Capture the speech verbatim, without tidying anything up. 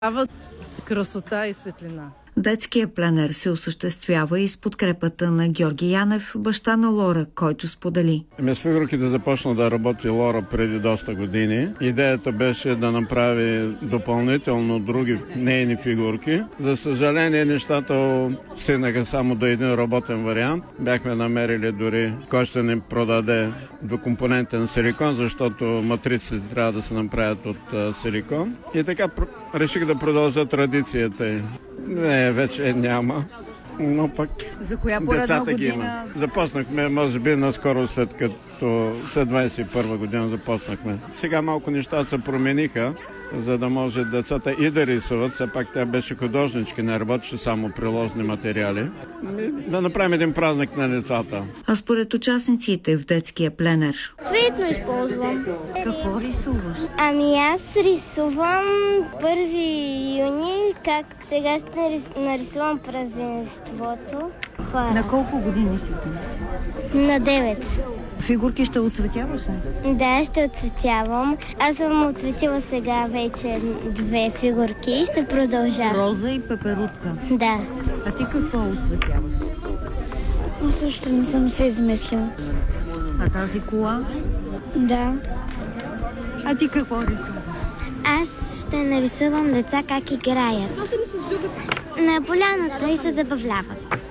Красота и светлина. Детският пленер се осъществява и с подкрепата на Георги Янев, баща на Лора, който сподели. С фигурките започна да работи Лора преди доста години. Идеята беше да направи допълнително други нейни фигурки. За съжаление, нещата стигнаха само до един работен вариант. Бяхме намерили дори кой ще ни продаде двукомпонентен силикон, защото матриците трябва да се направят от силикон. И така реших да продължа традицията. Не, вече няма, но пък за коя поредна година? Започнахме, може би, наскоро след като след двадесет и първа година започнахме. Сега малко нещата се промениха, за да може децата и да рисуват. Все пак тя беше художничка, не работеше само приложни материали. Да направим един празник на децата. А според участниците в детския пленер? Цветно използвам. Какво рисуваш? Ами аз рисувам първи юни, как сега ще нарисувам празненството. Хора. На колко години си ти? На девет. Фигурки ще оцветяваш ли? Да, ще оцветявам. Аз съм оцветила сега вече две фигурки и ще продължа. Роза и пеперутка. Да. А ти какво оцветяваш? Също не съм се измислила. А тази кола? Да. А ти какво рисуваш? Аз ще нарисувам деца как играят. На поляната и се забавляват.